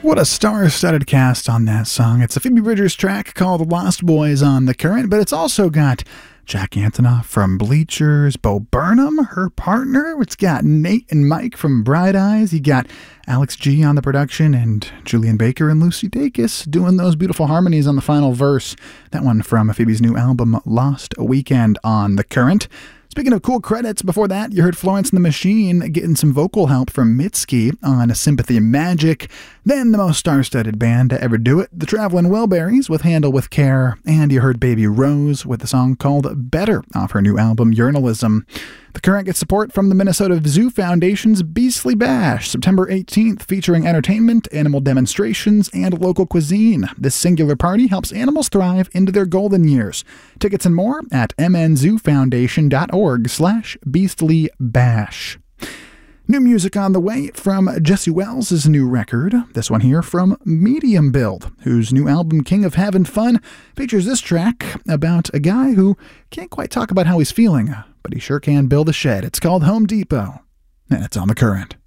What a star-studded cast on that song. It's a Phoebe Bridgers track called Lost Boys on The Current, but it's also got Jack Antonoff from Bleachers, Bo Burnham, her partner. It's got Nate and Mike from Bright Eyes. You got Alex G on the production and Julian Baker and Lucy Dacus doing those beautiful harmonies on the final verse. That one from Phoebe's new album, Lost Weekend on The Current. Speaking of cool credits, before that, you heard Florence and the Machine getting some vocal help from Mitski on Sympathy Magic. Then the most star-studded band to ever do it, the Traveling Wilburys with Handle with Care. And you heard Baby Rose with a song called Better off her new album, Journalism. The Current gets support from the Minnesota Zoo Foundation's Beastly Bash, September 18th, featuring entertainment, animal demonstrations, and local cuisine. This singular party helps animals thrive into their golden years. Tickets and more at mnzoofoundation.org/beastlybash. New music on the way from Jesse Wells' new record. This one here from Medium Build, whose new album, King of Having Fun, features this track about a guy who can't quite talk about how he's feeling, but he sure can build a shed. It's called Home Depot, and it's on The Current.